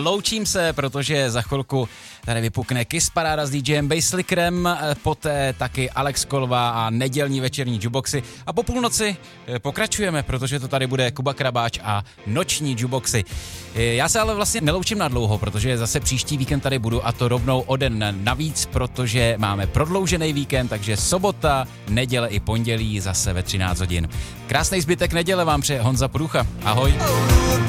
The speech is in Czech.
loučím se, protože za chvilku tady vypukne Kiss paráda s DJem Basslickerem, poté taky Alex Kolva a nedělní večerní jukeboxy a po půlnoci pokračujeme, protože to tady bude Kuba Krabáč a noční jukeboxy. Já se ale vlastně neloučím na dlouho, protože zase příští víkend tady budu a to rovnou o den navíc, protože máme prodloužený víkend, takže sobota, neděle i pondělí zase ve 13 hodin. Krásný zbytek neděle vám přeje Honza Průcha. Ahoj.